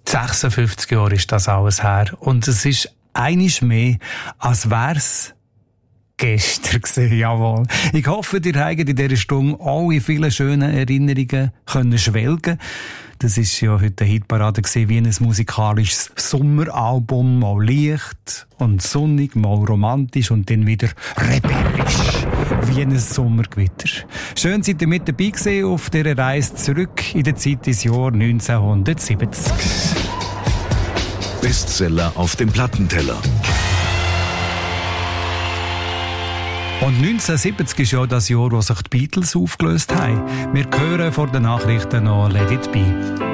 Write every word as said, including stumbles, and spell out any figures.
sechsundfünfzig Jahre ist das alles her. Und es ist einiges mehr, als wär's gestern gewesen, jawohl. Ich hoffe, ihr habt in dieser Stunde alle vielen schönen Erinnerungen können schwelgen. Das ist ja heute eine Hitparade gewesen, wie ein musikalisches Sommeralbum, mal leicht und sonnig, mal romantisch und dann wieder rebellisch, wie ein Sommergewitter. Schön seid ihr mit dabei gewesen auf dieser Reise zurück in der Zeit ins Jahr neunzehnhundertsiebzig. Bestseller auf dem Plattenteller. Und neunzehnhundertsiebzig ist ja das Jahr, wo sich die Beatles aufgelöst haben. Wir hören vor den Nachrichten noch Let It Be.